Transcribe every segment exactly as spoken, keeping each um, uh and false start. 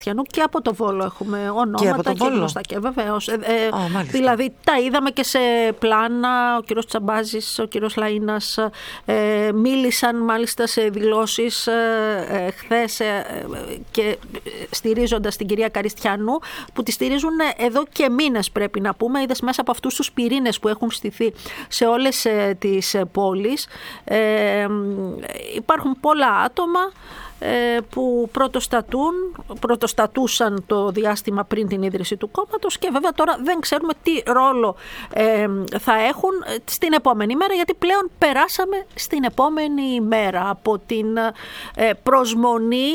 Και από το Βόλο έχουμε ονόματα και, και γνωστά και βεβαίως. Ε, ε, oh, δηλαδή τα είδαμε και σε πλάνα, ο κύριος Τσαμπάζης, ο κύριος Λαΐνας ε, μίλησαν μάλιστα σε δηλώσεις ε, ε, χθες ε, και στηρίζοντας την κυρία Καριστιανού, που τη στηρίζουν εδώ και μήνες, πρέπει να πούμε. Είδες μέσα από αυτούς τους πυρήνες που έχουν στηθεί σε όλες ε, τις πόλεις. Ε, υπάρχουν πολλά άτομα που πρωτοστατούν, πρωτοστατούσαν το διάστημα πριν την ίδρυση του κόμματος και βέβαια τώρα δεν ξέρουμε τι ρόλο ε, θα έχουν στην επόμενη μέρα, γιατί πλέον περάσαμε στην επόμενη μέρα από την ε, προσμονή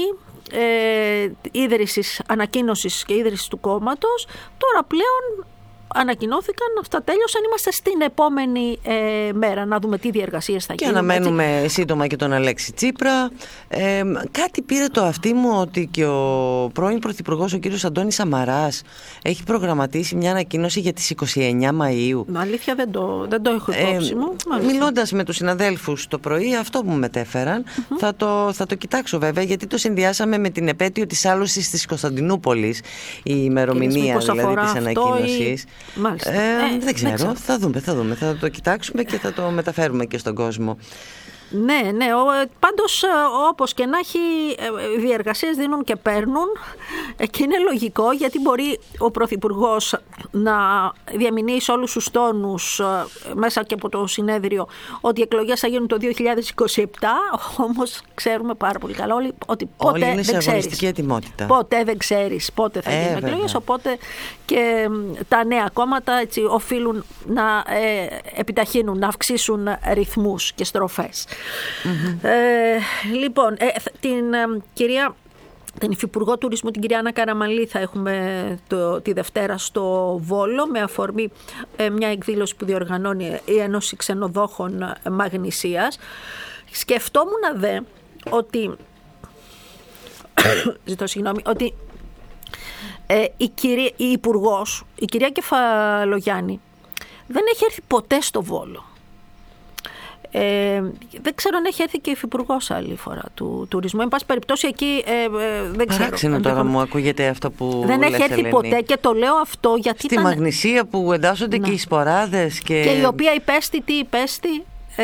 ε, ίδρυσης, ανακοίνωσης και ίδρυσης του κόμματος. Τώρα πλέον ανακοινώθηκαν, αυτά τέλειωσαν, είμαστε στην επόμενη ε, μέρα να δούμε τι διεργασίες θα γίνουν. Και αναμένουμε έτσι σύντομα και τον Αλέξη Τσίπρα. Ε, κάτι πήρε το αυτί μου ότι και ο πρώην Πρωθυπουργός, ο κύριος Αντώνης Σαμαράς, έχει προγραμματίσει μια ανακοίνωση για τις είκοσι εννέα Μαΐου. Μα αλήθεια δεν το, δεν το έχω υπόψη ε, μου. Μιλώντας με τους συναδέλφους το πρωί, αυτό που μου μετέφεραν, mm-hmm. θα, το, θα το κοιτάξω βέβαια, γιατί το συνδυάσαμε με την επέτειο της άλωσης της Κωνσταντινούπολης, η ημερομηνία δηλαδή της ανακοίνωσης. Ή... Μάλιστα. Ε, ε, δεν ξέρω, δεν θα δούμε, θα δούμε, θα το κοιτάξουμε και θα το μεταφέρουμε και στον κόσμο. Ναι, ναι, πάντως όπως και να έχει, οι διεργασίες δίνουν και παίρνουν και είναι λογικό, γιατί μπορεί ο Πρωθυπουργός να διαμηνύει σε όλους τους τόνους μέσα και από το συνέδριο ότι οι εκλογές θα γίνουν το δύο χιλιάδες είκοσι επτά, όμως ξέρουμε πάρα πολύ καλά όλοι ότι ποτέ όλοι είναι δεν σε αγωνιστική ετοιμότητα. Ποτέ δεν ξέρεις πότε θα ε, γίνουν βέβαια. εκλογές, οπότε και τα νέα κόμματα έτσι οφείλουν να ε, επιταχύνουν, να αυξήσουν ρυθμούς και στροφές. Mm-hmm. Ε, λοιπόν, ε, την ε, κυρία, την Υφυπουργό Τουρισμού, την κυρία Άννα Καραμανλή, θα έχουμε το, τη Δευτέρα στο Βόλο, με αφορμή ε, μια εκδήλωση που διοργανώνει η Ένωση Ξενοδόχων Μαγνησίας. Σκεφτόμουν δε ότι ζητώ συγγνώμη, ότι ε, η, κυρία, η Υπουργός, η κυρία Κεφαλογιάννη, δεν έχει έρθει ποτέ στο Βόλο. Ε, δεν ξέρω αν έχει έρθει και η υφυπουργός άλλη φορά του τουρισμού. Εν πάση περιπτώσει εκεί ε, ε, δεν ξέρω. Παράξενο τώρα μου ακούγεται αυτό που δεν λες, έχει έρθει Ελένη. ποτέ, και το λέω αυτό γιατί στη ήταν... Μαγνησία που εντάσσονται ναι. και οι σποράδες και... και η οποία υπέστη, τι υπέστη ε,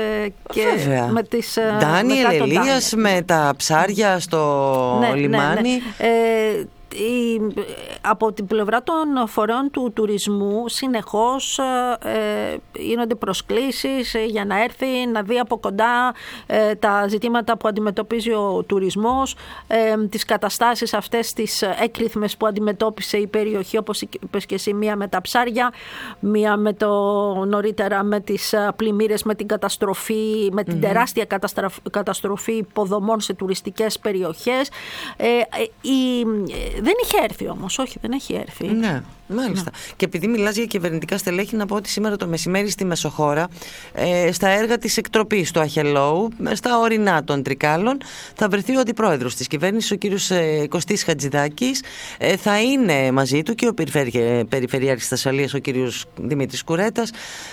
και βέβαια. Με τις Ντάνιελ Ελίας με τα ψάρια στο ναι, λιμάνι. Ναι, ναι. Ε, Η, από την πλευρά των φορέων του τουρισμού συνεχώς ε, γίνονται προσκλήσεις για να έρθει να δει από κοντά ε, τα ζητήματα που αντιμετωπίζει ο τουρισμός, ε, τις καταστάσεις αυτές τις έκρηθμες που αντιμετώπισε η περιοχή, όπως είπες και εσύ, μία με τα ψάρια, μία με το νωρίτερα με τις πλημμύρες, με την καταστροφή, με την mm-hmm. τεράστια καταστροφή υποδομών σε τουριστικές περιοχές. Ε, η, Δεν είχε έρθει όμως, όχι, δεν έχει έρθει. Ναι, μάλιστα. Ναι. Και επειδή μιλάς για κυβερνητικά στελέχη, να πω ότι σήμερα το μεσημέρι στη Μεσοχώρα, ε, στα έργα της εκτροπής του Αχελόου, στα ορεινά των Τρικάλων, θα βρεθεί ο αντιπρόεδρος της κυβέρνησης, ο κύριος ε, Κωστής Χατζηδάκης. Ε, θα είναι μαζί του και ο περιφερει... Περιφερειάρχης Θεσσαλίας, ο κύριος Δημήτρης Κουρέτας.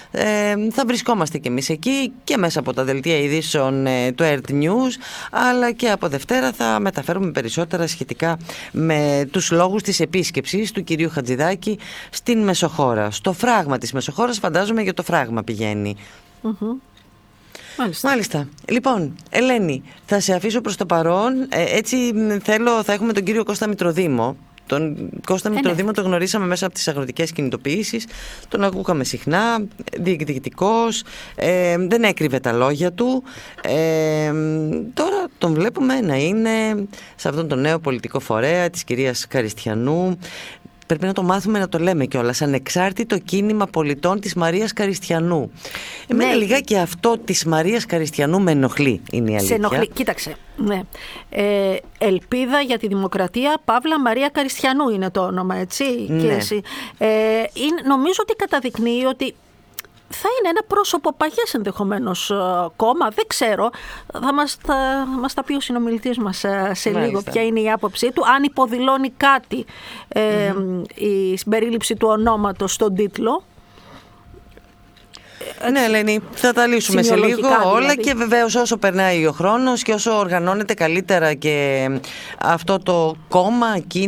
Ε, θα βρισκόμαστε κι εμείς εκεί και μέσα από τα δελτία ειδήσεων ε, του Earth News, αλλά και από Δευτέρα θα μεταφέρουμε περισσότερα σχετικά με τους λόγους της επίσκεψης του κυρίου Χατζηδάκη στην Μεσοχώρα. Στο φράγμα της Μεσοχώρας, φαντάζομαι για το φράγμα πηγαίνει. Mm-hmm. Μάλιστα. Μάλιστα. Λοιπόν, Ελένη, θα σε αφήσω προς το παρόν. Ε, έτσι θέλω, θα έχουμε τον κύριο Κώστα Μητροδήμο. Τον Κώστα ε, Μητροδήμο ναι. τον γνωρίσαμε μέσα από τις αγροτικές κινητοποιήσεις. Τον ακούγαμε συχνά, διεκδικητικός, ε, δεν έκρυβε τα λόγια του. Ε, τώρα τον βλέπουμε να είναι σε αυτόν τον νέο πολιτικό φορέα της κυρίας Καριστιανού. Πρέπει να το μάθουμε να το λέμε κιόλας. Ανεξάρτητο κίνημα πολιτών της Μαρίας Καριστιανού. Εμένα ναι. λιγάκι αυτό της Μαρίας Καριστιανού με ενοχλεί, είναι η αλήθεια. Σε ενοχλεί, κοίταξε. Ναι. Ε, Ελπίδα για τη Δημοκρατία, Παύλα Μαρία Καριστιανού είναι το όνομα, έτσι. Ναι. Και εσύ. Ε, είναι, νομίζω ότι καταδεικνύει ότι θα είναι ένα πρόσωπο παγιές ενδεχομένως κόμμα, δεν ξέρω. Θα μας τα, μας τα πει ο συνομιλητής μας σε Μάλιστα. λίγο ποια είναι η άποψή του. Αν υποδηλώνει κάτι ε, mm-hmm. η συμπερίληψη του ονόματος στον τίτλο. Ναι, Ελένη, θα τα λύσουμε σε λίγο όλα δηλαδή. Και βεβαίως όσο περνάει ο χρόνος και όσο οργανώνεται καλύτερα και αυτό το κόμμα,